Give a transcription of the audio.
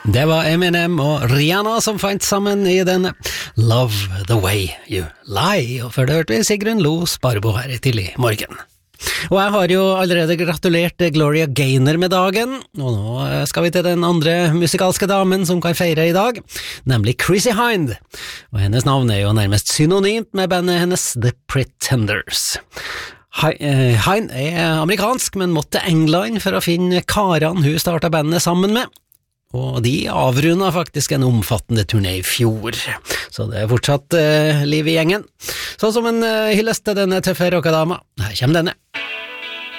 Det var Eminem og Rihanna som fant sammen i den Love the Way You Lie, og før det hørte vi Sigrun Lo Sparbo her tidlig i morgen. Og jeg har jo allerede gratulert Gloria Gaynor med dagen, og nå skal vi til den andre musikalske damen som kan feire i dag, nemlig Chrissie Hynde, og hennes navn er jo nærmest synonymt med bandet hennes The Pretenders. Hynde er amerikansk, men måtte til England for å finne karene hun startet bandet sammen med, og de avrundet faktisk en omfattende turné i fjor, så det er fortsatt liv i gjengen. Sånn som en hyllest til denne tøffe rockadama. Her kommer denne.